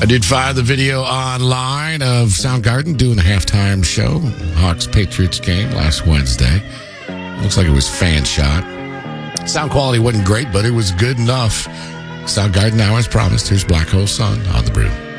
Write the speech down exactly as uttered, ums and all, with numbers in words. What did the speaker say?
I did find the video online of Soundgarden doing a halftime show, Hawks-Patriots game last Wednesday. Looks like it was fan shot. Sound quality wasn't great, but it was good enough. Soundgarden now, as promised, here's Black Hole Sun on the Brew.